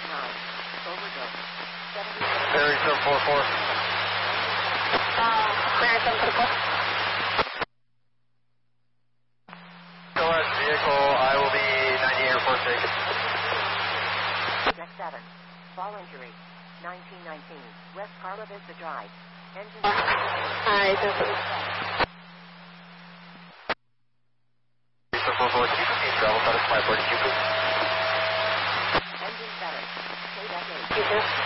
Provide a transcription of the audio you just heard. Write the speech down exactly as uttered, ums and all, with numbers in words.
nine. Overdose. Barry seven four four. Uh, Barry seven four four. Go ahead, vehicle. I will be ninety-eight report taken. Deck seven. Fall injury. nineteen nineteen. West Carla Vista Drive. Engine. Alright, this is. seven four four. Can you proceed travel status five forty-two, please? Engine seven. Stay back eight. You too.